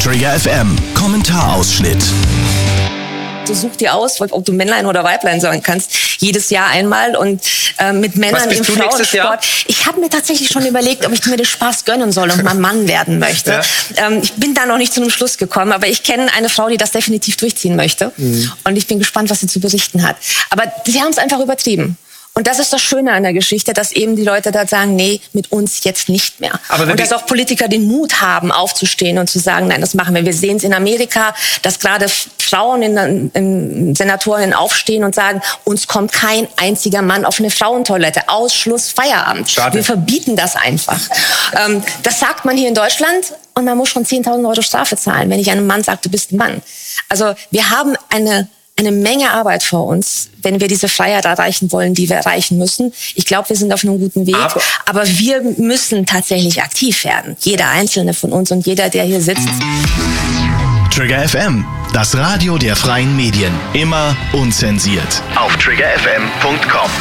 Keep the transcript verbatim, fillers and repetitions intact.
Trigger F M Kommentarausschnitt. Du such dir aus, ob du Männlein oder Weiblein sein kannst, jedes Jahr einmal und äh, mit Männern im Frauensport. Ich habe mir tatsächlich schon überlegt, ob ich mir den Spaß gönnen soll und mal Mann werden möchte. Ja. Ähm, ich bin da noch nicht zu einem Schluss gekommen, aber ich kenne eine Frau, die das definitiv durchziehen möchte. Mhm. Und ich bin gespannt, was sie zu berichten hat. Aber sie haben es einfach übertrieben. Und das ist das Schöne an der Geschichte, dass eben die Leute da sagen, nee, mit uns jetzt nicht mehr. Aber und dass auch Politiker den Mut haben, aufzustehen und zu sagen, nein, das machen wir. Wir sehen es in Amerika, dass gerade Frauen in, in Senatorinnen aufstehen und sagen, uns kommt kein einziger Mann auf eine Frauentoilette. Ausschluss, Feierabend. Schade. Wir verbieten das einfach. Ähm, das sagt man hier in Deutschland und man muss schon zehntausend Euro Strafe zahlen, wenn ich einem Mann sage, du bist ein Mann. Also wir haben eine... eine Menge Arbeit vor uns, wenn wir diese Freiheit erreichen wollen, die wir erreichen müssen. Ich glaube, wir sind auf einem guten Weg. Aber, aber wir müssen tatsächlich aktiv werden. Jeder Einzelne von uns und jeder, der hier sitzt. Trigger F M, das Radio der freien Medien. Immer unzensiert. Auf trigger f m punkt com.